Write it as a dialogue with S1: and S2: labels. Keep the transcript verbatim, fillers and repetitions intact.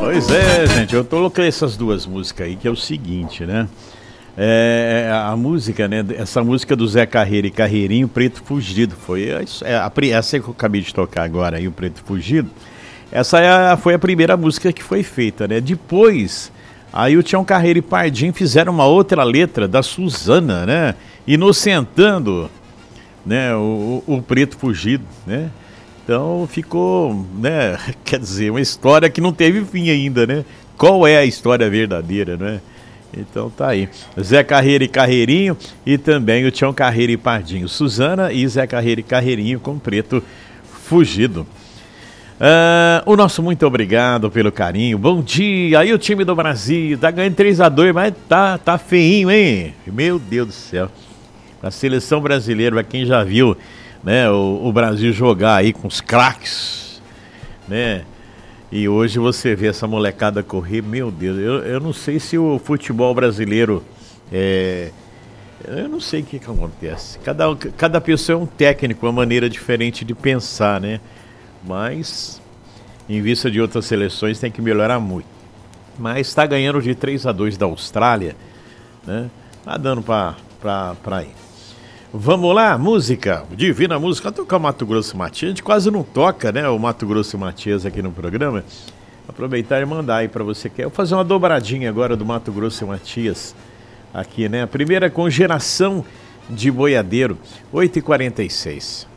S1: Pois é, gente, eu coloquei essas duas músicas aí, que é o seguinte, né? É, a música, né? Essa música do Zé Carreira e Carreirinho, Preto Fugido, foi a, a, essa que eu acabei de tocar agora aí, o Preto Fugido. Essa é a, foi a primeira música que foi feita, né? Depois, aí o Tião Carreira e Pardinho fizeram uma outra letra da Suzana, né? Inocentando, né? O, o, o Preto Fugido, né? Então ficou, né? Quer dizer, uma história que não teve fim ainda, né? Qual é a história verdadeira, né? Então tá aí, Zé Carreira e Carreirinho e também o Tião Carreira e Pardinho, Suzana e Zé Carreira e Carreirinho com Preto Fugido. Uh, o nosso muito obrigado pelo carinho, bom dia, aí o time do Brasil tá ganhando três a dois, mas tá, tá feinho, hein? Meu Deus do céu, a seleção brasileira, pra quem já viu, né, o, o Brasil jogar aí com os craques, né? E hoje você vê essa molecada correr, meu Deus, eu, eu não sei se o futebol brasileiro, é, eu não sei o que, que acontece. Cada, cada pessoa é um técnico, uma maneira diferente de pensar, né? Mas, em vista de outras seleções, tem que melhorar muito. Mas está ganhando de três a dois da Austrália, né? Tá dando pra, pra, pra ir. Vamos lá, música, divina música, tocar o Mato Grosso e Matias, a gente quase não toca, né, o Mato Grosso e Matias aqui no programa, aproveitar e mandar aí pra você, que eu vou fazer uma dobradinha agora do Mato Grosso e Matias, aqui, né, a primeira com Geração de Boiadeiro, oito e quarenta e seis.